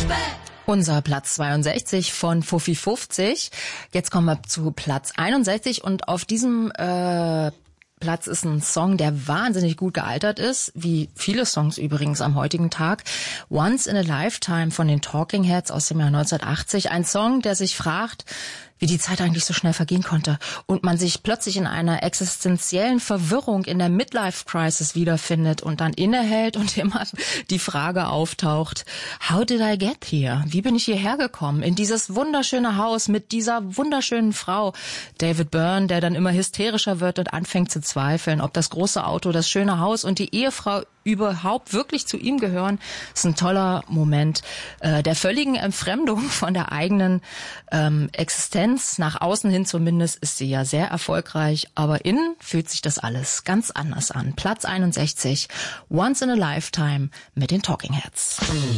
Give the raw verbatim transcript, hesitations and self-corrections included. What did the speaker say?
Unser Platz zweiundsechzig von Fuffi fünfzig. Jetzt kommen wir zu Platz einundsechzig und auf diesem äh, Platz ist ein Song, der wahnsinnig gut gealtert ist, wie viele Songs übrigens am heutigen Tag. Once in a Lifetime von den Talking Heads aus dem Jahr neunzehnhundertachtzig. Ein Song, der sich fragt, wie die Zeit eigentlich so schnell vergehen konnte und man sich plötzlich in einer existenziellen Verwirrung in der Midlife-Crisis wiederfindet und dann innehält und immer die Frage auftaucht, how did I get here? Wie bin ich hierher gekommen? In dieses wunderschöne Haus mit dieser wunderschönen Frau. David Byrne, der dann immer hysterischer wird und anfängt zu zweifeln, ob das große Auto, das schöne Haus und die Ehefrau überhaupt wirklich zu ihm gehören, ist ein toller Moment äh, der völligen Entfremdung von der eigenen ähm, Existenz. Nach außen hin zumindest ist sie ja sehr erfolgreich, aber innen fühlt sich das alles ganz anders an. Platz einundsechzig, Once in a Lifetime mit den Talking Heads.